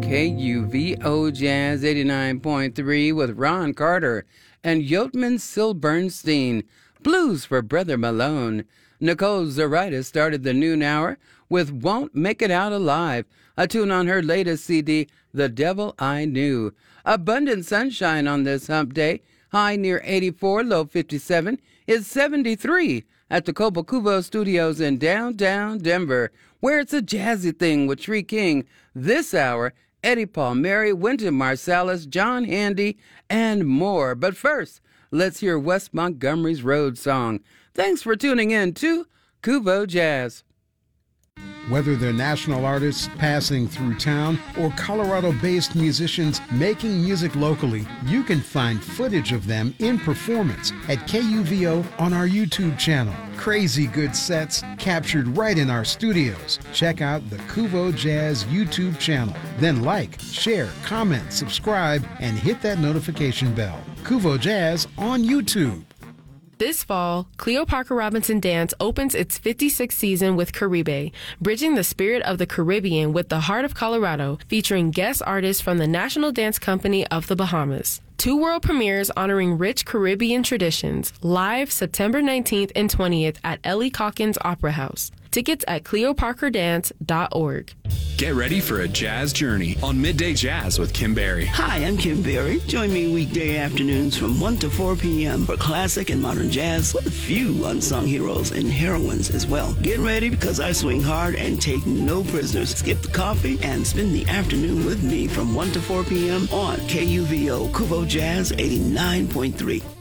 KUVO Jazz 89.3 with Ron Carter and Yeoman Silbernstein. Blues for Brother Malone. Nicole Zaritis started the noon hour with Won't Make It Out Alive, a tune on her latest CD, The Devil I Knew. Abundant sunshine on this hump day. High near 84, low 57. It's 73 at the Cobo Studios in downtown Denver, where it's a jazzy thing with Tree King. This hour, Eddie Palmieri, Wynton Marsalis, John Handy, and more. But first, let's hear West Montgomery's Road Song. Thanks for tuning in to Kuvo Jazz. Whether they're national artists passing through town or Colorado-based musicians making music locally, you can find footage of them in performance at KUVO on our YouTube channel. Crazy good sets captured right in our studios. Check out the Kuvo Jazz YouTube channel. Then like, share, comment, subscribe, and hit that notification bell. Kuvo Jazz on YouTube. This fall, Cleo Parker Robinson Dance opens its 56th season with Caribe, bridging the spirit of the Caribbean with the heart of Colorado, featuring guest artists from the National Dance Company of the Bahamas. 2 world premieres honoring rich Caribbean traditions, live September 19th and 20th at Ellie Calkins Opera House. Tickets at cleoparkerdance.org. Get ready for a jazz journey on Midday Jazz with Kim Berry. Hi, I'm Kim Berry. Join me weekday afternoons from 1 to 4 p.m. for classic and modern jazz with a few unsung heroes and heroines as well. Get ready because I swing hard and take no prisoners. Skip the coffee and spend the afternoon with me from 1 to 4 p.m. on KUVO Kuvo Jazz 89.3.